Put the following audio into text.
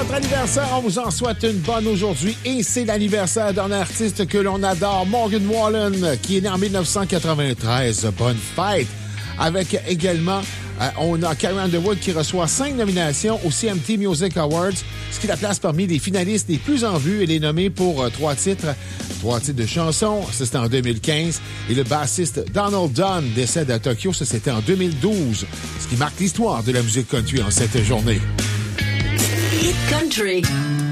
votre anniversaire. On vous en souhaite une bonne aujourd'hui. Et c'est l'anniversaire d'un artiste que l'on adore, Morgan Wallen, qui est né en 1993. Bonne fête! Avec également, on a Carrie Underwood qui reçoit 5 nominations au CMT Music Awards, ce qui la place parmi les finalistes les plus en vue. Elle est nommée pour 3 titres de chansons. Ça, c'était en 2015. Et le bassiste Donald Dunn décède à Tokyo. Ça, c'était en 2012. Ce qui marque l'histoire de la musique country en cette journée. Hit Country.